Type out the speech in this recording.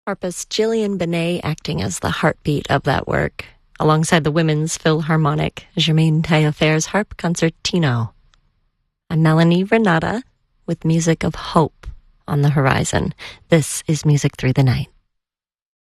Harpist Gillian Benet acting as the heartbeat of that work, alongside the Women's Philharmonic Germaine Taillefer's Harp Concertino. I'm Melanie Renata with music of hope on the horizon. This is Music Through the Night.